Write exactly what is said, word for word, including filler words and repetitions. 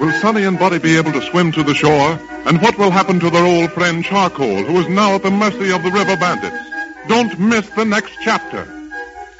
Will Sonny and Buddy be able to swim to the shore? And what will happen to their old friend Charcoal, who is now at the mercy of the river bandits? Don't miss the next chapter.